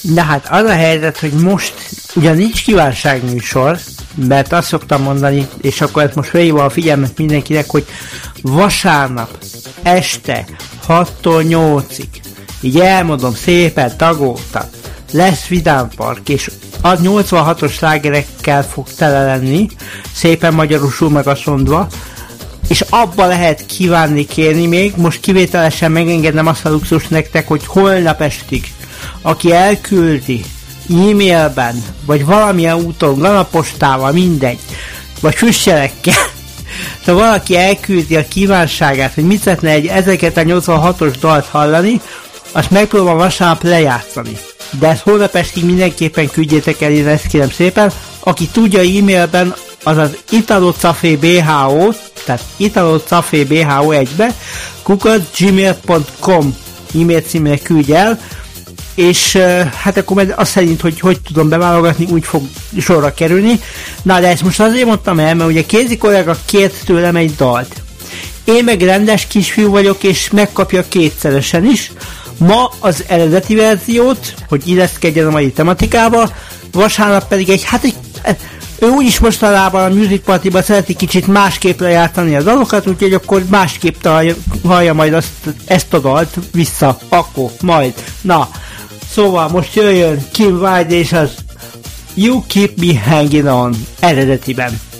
De hát az a helyzet, hogy most ugyan nincs kívánságműsor, mert azt szoktam mondani, és akkor ezt most felhívom a figyelmet mindenkinek, hogy vasárnap este 6-tól 8-ig, így elmondom szépen tagoltan, lesz vidámpark, és az 86-os slágerekkel fog tele lenni, szépen magyarosul meg azt mondva, és abba lehet kívánni kérni még, most kivételesen megengedem azt a luxus nektek, hogy holnap estig, aki elküldi e-mailben, vagy valamilyen úton, granapostával, mindegy, vagy füstjelekkel, szóval valaki elküldi a kívánságát, hogy mit szeretne egy 1986-os dalt hallani, azt megpróbálom vasárnap lejátszani. De ezt holnap estig mindenképpen küldjétek el, én ezt kérem szépen. Aki tudja e-mailben, az az italocafébho, tehát italocafébho egybe, @gmail.com e-mail címre küldj el, és hát akkor azt szerint, hogy tudom beválogatni, úgy fog sorra kerülni. Na, de ezt most azért mondtam el, mert ugye Kézi kollega kért tőlem egy dalt. Én meg rendes kisfiú vagyok, és megkapja kétszeresen is. Ma az eredeti verziót, hogy illeszkedjen a mai tematikába, vasárnap pedig ő úgyis mostanában a Music Party-ban szereti kicsit másképp lejátszani a dalokat, úgyhogy akkor másképp hallja majd ezt a dalt vissza, akkor majd. Na, szóval most jöjjön Kim Wilde és az You Keep Me Hanging On eredetiben.